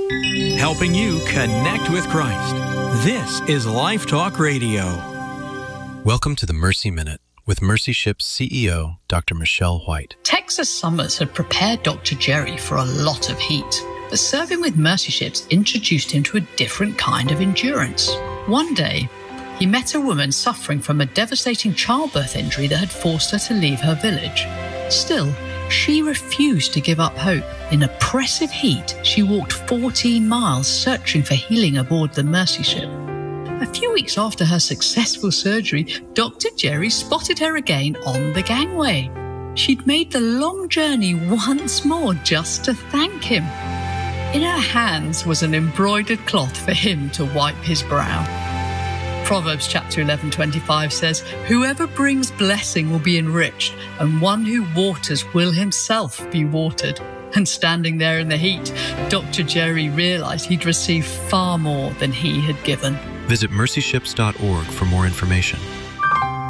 helping you connect with Christ. This is Life Talk Radio. Welcome to the Mercy Minute with Mercy Ship's CEO, Dr. Michelle White. Texas summers had prepared Dr. Jerry for a lot of heat, but serving with Mercy Ships introduced him to a different kind of endurance. One day, he met a woman suffering from a devastating childbirth injury that had forced her to leave her village. Still, she refused to give up hope. In oppressive heat, she walked 14 miles searching for healing aboard the Mercy Ship. A few weeks after her successful surgery, Dr. Jerry spotted her again on the gangway. She'd made the long journey once more just to thank him. In her hands was an embroidered cloth for him to wipe his brow. Proverbs chapter 11:25 says, "Whoever brings blessing will be enriched, and one who waters will himself be watered." And standing there in the heat, Dr. Jerry realized he'd received far more than he had given. Visit mercyships.org for more information.